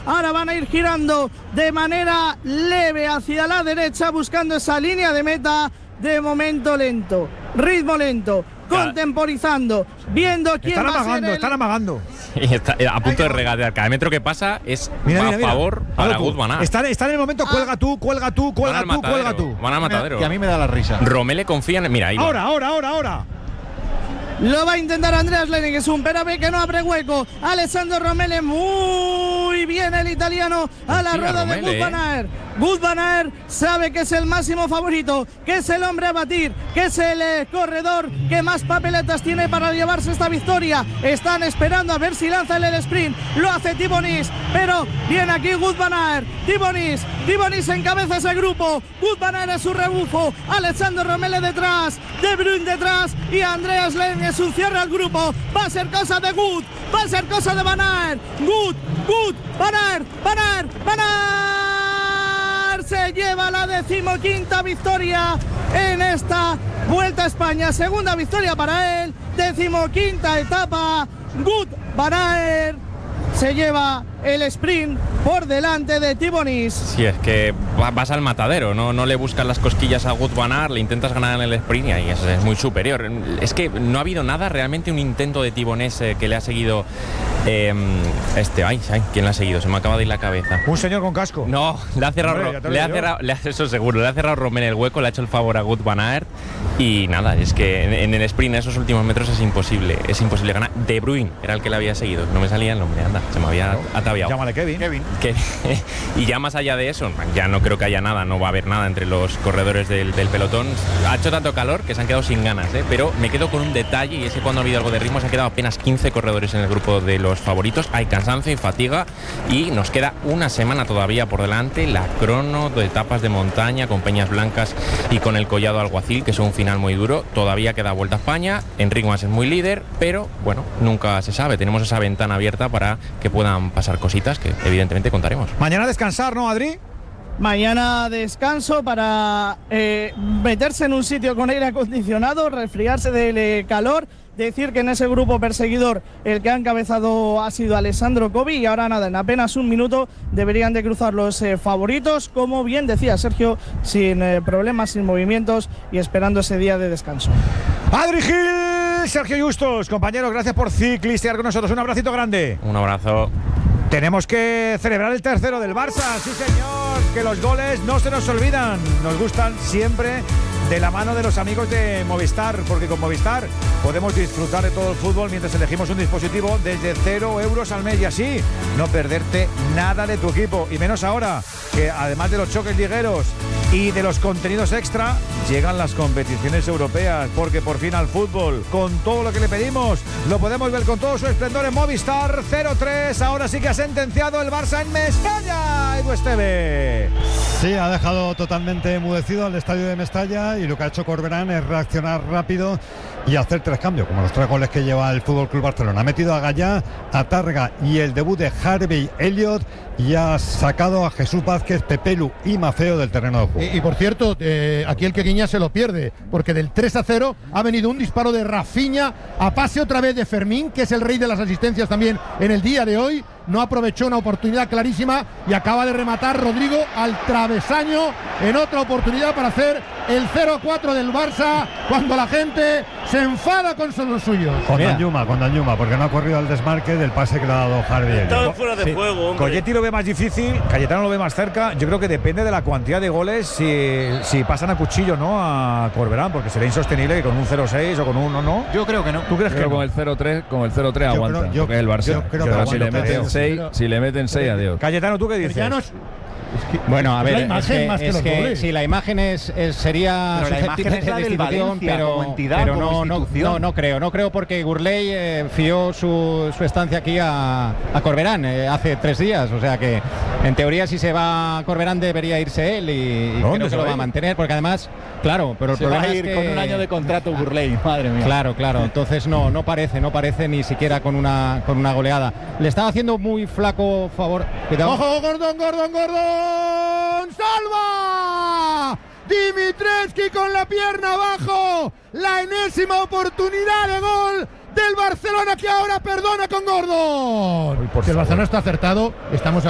Ahora van a ir girando de manera leve hacia la derecha, buscando esa línea de meta. De momento lento, ritmo lento, contemporizando, viendo quién están va amagando, a ser están amagando. Está a punto de regatear. Cada metro que pasa es a favor para Wout van Aert. Está en el momento, cuelga tú. Van al matadero. Que a mí me da la risa. Romele confía en… Mira, ahí va. Ahora. Lo va a intentar Andreas Lenning, es un Perabe que no abre hueco. Alessandro Romele, muy bien el italiano a la rueda de Wout van Aert. Wout van Aert sabe que es el máximo favorito, que es el hombre a batir, que es el corredor que más papeletas tiene para llevarse esta victoria. Están esperando a ver si lanza el sprint. Lo hace Thibaut Nice, pero viene aquí Wout van Aert. Thibaut Nice encabeza ese grupo. Wout van Aert es su rebufo. Alessandro Romele detrás, De Bruyne detrás y Andreas Lenning es un cierre al grupo. Va a ser cosa de Wout, va a ser cosa de Van Aert. Wout, Van Aert. Se lleva la 15ª victoria en esta Vuelta a España. Segunda victoria para él, 15ª etapa. Wout van Aert se lleva el sprint por delante de Thibaut Nice. Sí, es que vas al matadero, no le buscas las cosquillas a Wout van Aert, le intentas ganar en el sprint y ahí es muy superior. Es que no ha habido nada, realmente un intento de Thibaut Nice que le ha seguido… ¿quién le ha seguido? Se me acaba de ir la cabeza. Un señor con casco. No, le ha cerrado, eso seguro, le ha cerrado Romele el hueco, le ha hecho el favor a Wout van Aert y nada, es que en el sprint, en esos últimos metros es imposible ganar. De Bruyne era el que le había seguido, no me salía el nombre, anda, se me había ataviado. Llámale Kevin. Y ya más allá de eso, ya no creo que haya nada, no va a haber nada entre los corredores del pelotón. Ha hecho tanto calor que se han quedado sin ganas, pero me quedo con un detalle y es que cuando ha habido algo de ritmo se han quedado apenas 15 corredores en el grupo de los favoritos. Hay cansancio y fatiga y nos queda una semana todavía por delante, la crono de etapas de montaña con Peñas Blancas y con el Collado Alguacil, que es un final muy duro. Todavía queda Vuelta a España, Enric Mas es muy líder, pero bueno, nunca se sabe, tenemos esa ventana abierta para que puedan pasar cositas que evidentemente contaremos. Mañana descansar, ¿no, Adri? Mañana descanso para meterse en un sitio con aire acondicionado, resfriarse del calor. Decir que en ese grupo perseguidor el que ha encabezado ha sido Alessandro Covi y ahora nada, en apenas un minuto deberían de cruzar los favoritos, como bien decía Sergio, sin problemas, sin movimientos y esperando ese día de descanso. Adri Gil, Sergio Justos, compañeros, gracias por ciclistear con nosotros, un abracito grande. Un abrazo. Tenemos que celebrar el tercero del Barça, sí señor, que los goles no se nos olvidan, nos gustan siempre de la mano de los amigos de Movistar, porque con Movistar podemos disfrutar de todo el fútbol mientras elegimos un dispositivo desde 0 euros al mes y así no perderte nada de tu equipo, y menos ahora que además de los choques ligueros y de los contenidos extra llegan las competiciones europeas, porque por fin al fútbol, con todo lo que le pedimos, lo podemos ver con todo su esplendor en Movistar. 0-3, ahora sí que ha sentenciado el Barça en Mestalla, Edu Esteve. Sí, ha dejado totalmente enmudecido al estadio de Mestalla y lo que ha hecho Corberán es reaccionar rápido y hacer 3 cambios, como los 3 goles que lleva el FC Barcelona. Ha metido a Gallá, a Tárrega y el debut de Harvey Elliott y ha sacado a Jesús Vázquez, Pepelu y Mafeo del terreno de juego. Y por cierto, aquí el Quequiña se lo pierde, porque del 3-0 ha venido un disparo de Rafinha a pase otra vez de Fermín, que es el rey de las asistencias también en el día de hoy. No aprovechó una oportunidad clarísima y acaba de rematar Rodrigo al travesaño en otra oportunidad para hacer el 0-4 del Barça, cuando la gente se enfada con los suyos. Con Danjuma, porque no ha corrido al desmarque del pase que le ha dado Harvey. Estaba fuera de juego, hombre. Colletti lo ve más difícil, Cayetano lo ve más cerca. Yo creo que depende de la cantidad de goles si pasan a cuchillo, ¿no?, a Corberán, porque sería insostenible que con un 0-6 o con un 1, ¿no? Yo creo que no. ¿Tú crees que no? Con el 0-3 aguanta. Yo porque el Barça. Pero si le meten 6, adiós. Cayetano, ¿tú qué dices? Bueno, a ver, la imagen más que los goles. Sí, la imagen sería susceptible de destitución, pero no creo porque Gurley fió su estancia aquí a Corberán hace 3 días, o sea que en teoría si se va Corberán debería irse él y creo que lo va a mantener, porque además, claro, pero el problema va a ir es que con un año de contrato Gurley, madre mía. Claro, entonces no parece ni siquiera con una goleada. Le estaba haciendo muy flaco favor. Cuidado. ¡Ojo, Gordon! ¡Salva! Dimitrescu con la pierna abajo. La enésima oportunidad de gol del Barcelona, que ahora perdona con Gordon. Porque el Barcelona está acertado. Estamos